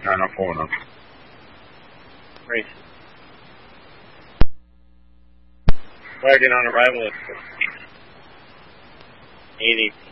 904 now. Great. Wagon on arrival at 80.